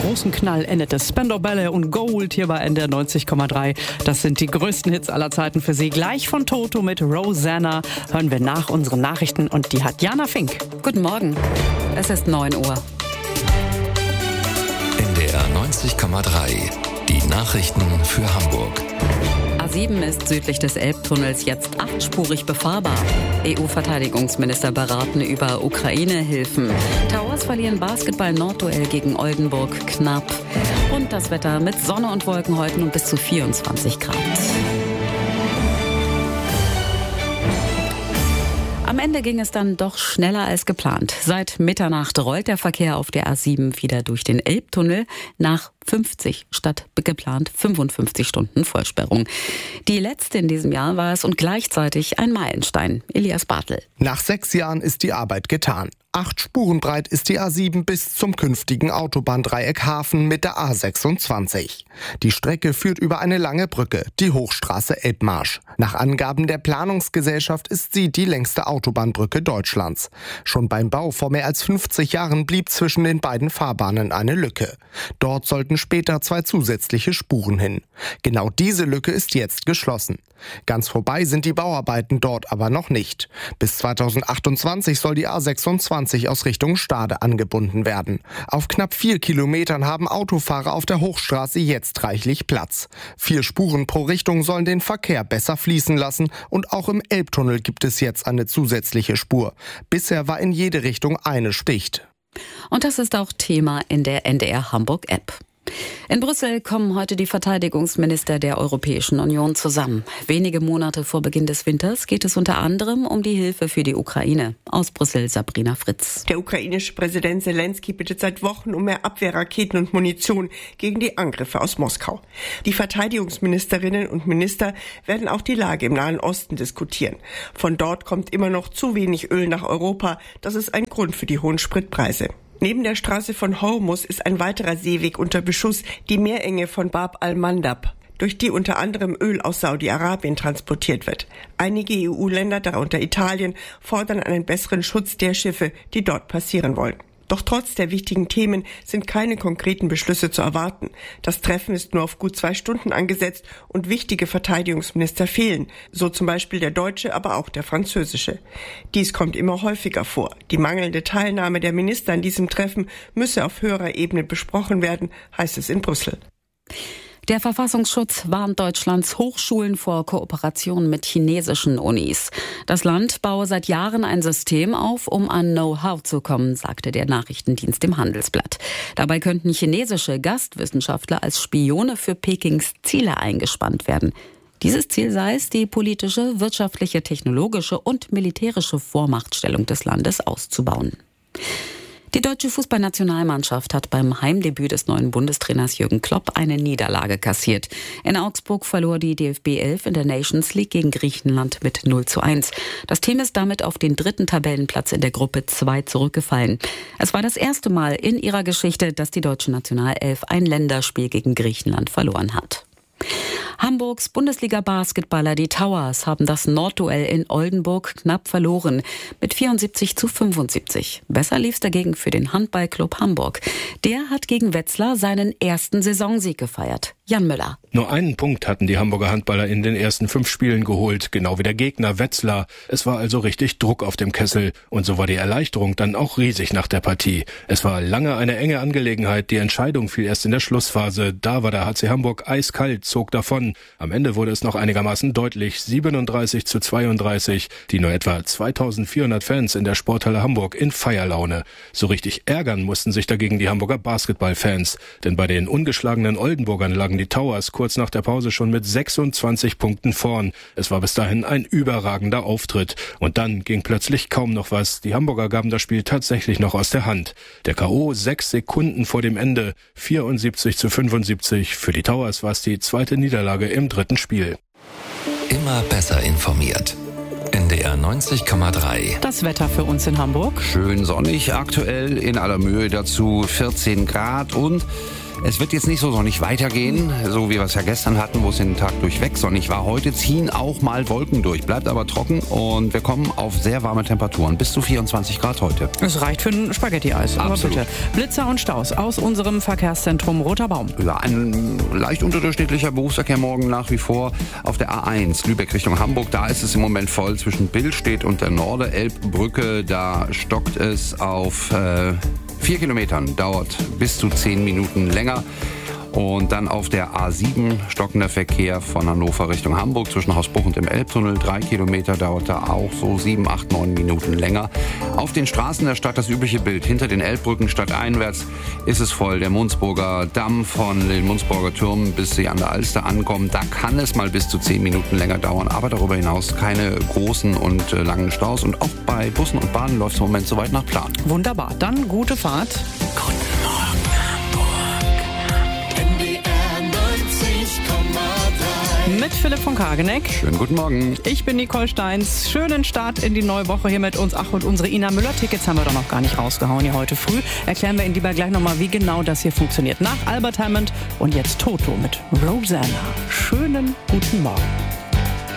großen Knall endete Spandau Ballet und Gold hier bei NDR 90,3. Das sind die größten Hits aller Zeiten für Sie. Gleich von Toto mit Rosanna hören wir nach unseren Nachrichten und die hat Jana Fink. Guten Morgen, es ist 9 Uhr. NDR 90,3, die Nachrichten für Hamburg. A7 ist südlich des Elbtunnels jetzt 8-spurig befahrbar. EU-Verteidigungsminister beraten über Ukraine-Hilfen. Towers verlieren Basketball-Nordduell gegen Oldenburg knapp. Und das Wetter mit Sonne und Wolken heute und bis zu 24 Grad. Am Ende ging es dann doch schneller als geplant. Seit Mitternacht rollt der Verkehr auf der A7 wieder durch den Elbtunnel nach 50 statt geplant 55 Stunden Vollsperrung. Die letzte in diesem Jahr war es und gleichzeitig ein Meilenstein. Elias Bartel. Nach 6 Jahren ist die Arbeit getan. 8 Spuren breit ist die A7 bis zum künftigen Autobahndreieck Hafen mit der A26. Die Strecke führt über eine lange Brücke, die Hochstraße Elbmarsch. Nach Angaben der Planungsgesellschaft ist sie die längste Autobahnbrücke Deutschlands. Schon beim Bau vor mehr als 50 Jahren blieb zwischen den beiden Fahrbahnen eine Lücke. Dort sollten später 2 zusätzliche Spuren hin. Genau diese Lücke ist jetzt geschlossen. Ganz vorbei sind die Bauarbeiten dort aber noch nicht. Bis 2028 soll die A26 aus Richtung Stade angebunden werden. Auf knapp 4 Kilometern haben Autofahrer auf der Hochstraße jetzt reichlich Platz. 4 Spuren pro Richtung sollen den Verkehr besser fließen lassen und auch im Elbtunnel gibt es jetzt eine zusätzliche Spur. Bisher war in jede Richtung eine dicht. Und das ist auch Thema in der NDR Hamburg App. In Brüssel kommen heute die Verteidigungsminister der Europäischen Union zusammen. Wenige Monate vor Beginn des Winters geht es unter anderem um die Hilfe für die Ukraine. Aus Brüssel Sabrina Fritz. Der ukrainische Präsident Zelensky bittet seit Wochen um mehr Abwehrraketen und Munition gegen die Angriffe aus Moskau. Die Verteidigungsministerinnen und Minister werden auch die Lage im Nahen Osten diskutieren. Von dort kommt immer noch zu wenig Öl nach Europa. Das ist ein Grund für die hohen Spritpreise. Neben der Straße von Hormuz ist ein weiterer Seeweg unter Beschuss, die Meerenge von Bab al-Mandab, durch die unter anderem Öl aus Saudi-Arabien transportiert wird. Einige EU-Länder, darunter Italien, fordern einen besseren Schutz der Schiffe, die dort passieren wollen. Doch trotz der wichtigen Themen sind keine konkreten Beschlüsse zu erwarten. Das Treffen ist nur auf gut 2 Stunden angesetzt und wichtige Verteidigungsminister fehlen, so zum Beispiel der deutsche, aber auch der französische. Dies kommt immer häufiger vor. Die mangelnde Teilnahme der Minister an diesem Treffen müsse auf höherer Ebene besprochen werden, heißt es in Brüssel. Der Verfassungsschutz warnt Deutschlands Hochschulen vor Kooperationen mit chinesischen Unis. Das Land baue seit Jahren ein System auf, um an Know-how zu kommen, sagte der Nachrichtendienst im Handelsblatt. Dabei könnten chinesische Gastwissenschaftler als Spione für Pekings Ziele eingespannt werden. Dieses Ziel sei es, die politische, wirtschaftliche, technologische und militärische Vormachtstellung des Landes auszubauen. Die deutsche Fußballnationalmannschaft hat beim Heimdebüt des neuen Bundestrainers Jürgen Klopp eine Niederlage kassiert. In Augsburg verlor die DFB 11 in der Nations League gegen Griechenland mit 0:1. Das Team ist damit auf den 3. Tabellenplatz in der Gruppe 2 zurückgefallen. Es war das erste Mal in ihrer Geschichte, dass die deutsche Nationalelf ein Länderspiel gegen Griechenland verloren hat. Hamburgs Bundesliga-Basketballer, die Towers, haben das Nordduell in Oldenburg knapp verloren mit 74:75. Besser lief's dagegen für den Handballclub Hamburg. Der hat gegen Wetzlar seinen ersten Saisonsieg gefeiert. Jan Müller. Nur einen Punkt hatten die Hamburger Handballer in den ersten 5 Spielen geholt, genau wie der Gegner Wetzlar. Es war also richtig Druck auf dem Kessel und so war die Erleichterung dann auch riesig nach der Partie. Es war lange eine enge Angelegenheit, die Entscheidung fiel erst in der Schlussphase. Da war der HC Hamburg eiskalt, zog davon. Am Ende wurde es noch einigermaßen deutlich, 37:32, die nur etwa 2400 Fans in der Sporthalle Hamburg in Feierlaune. So richtig ärgern mussten sich dagegen die Hamburger Basketballfans, denn bei den ungeschlagenen Oldenburgern lagen die Towers kurz nach der Pause schon mit 26 Punkten vorn. Es war bis dahin ein überragender Auftritt. Und dann ging plötzlich kaum noch was. Die Hamburger gaben das Spiel tatsächlich noch aus der Hand. Der K.O. 6 Sekunden vor dem Ende, 74:75. Für die Towers war es die zweite Niederlage im 3. Spiel. Immer besser informiert. NDR 90,3. Das Wetter für uns in Hamburg. Schön sonnig aktuell, in aller Mühe dazu 14 Grad und Es wird jetzt nicht so sonnig weitergehen, so wie wir es ja gestern hatten, wo es den Tag durchweg sonnig war. Heute ziehen auch mal Wolken durch, bleibt aber trocken und wir kommen auf sehr warme Temperaturen, bis zu 24 Grad heute. Es reicht für ein Spaghetti-Eis. Aber bitte. Blitzer und Staus aus unserem Verkehrszentrum Roter Baum. Ja, ein leicht unterdurchschnittlicher Berufsverkehr morgen nach wie vor auf der A1 Lübeck Richtung Hamburg. Da ist es im Moment voll zwischen Billstedt und der Norde-Elbbrücke. Da stockt es auf 4 Kilometern, dauert bis zu 10 Minuten länger. Und dann auf der A7 stockender Verkehr von Hannover Richtung Hamburg zwischen Hausbruch und dem Elbtunnel. 3 Kilometer dauert da auch so 7, 8, 9 Minuten länger. Auf den Straßen der Stadt das übliche Bild. Hinter den Elbbrücken stadteinwärts ist es voll. Der Munzburger Damm von den Munzburger Türmen bis sie an der Alster ankommen. Da kann es mal bis zu 10 Minuten länger dauern. Aber darüber hinaus keine großen und langen Staus. Und auch bei Bussen und Bahnen läuft es im Moment soweit nach Plan. Wunderbar. Dann gute Fahrt. Guten Morgen Hamburg. Mit Philipp von Kageneck. Schönen guten Morgen. Ich bin Nicole Steins. Schönen Start in die neue Woche hier mit uns. Ach, und unsere Ina Müller-Tickets haben wir doch noch gar nicht rausgehauen hier heute früh. Erklären wir Ihnen lieber gleich nochmal, wie genau das hier funktioniert. Nach Albert Hammond und jetzt Toto mit Rosanna. Schönen guten Morgen.